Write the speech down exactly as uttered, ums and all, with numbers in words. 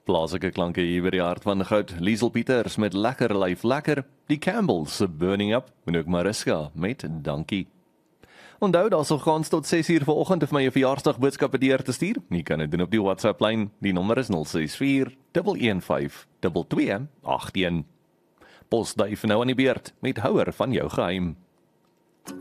Plaaslike klanke hier by die hart van goud. Liesel Pieters met Lekker Lyf Lekker. Die Campbells se Burning Up. En ook Mariska met Dankie. Onthou, daar sal gaan tot ses uur vanoggend of my 'n verjaarsdag boodskappe deur te stuur. Jy kan dit doen op die WhatsApp lyn. Die nommer is nul ses vier een een vyf twee twee agt een. Postduif nou aan die beurt met houer van jou geheim.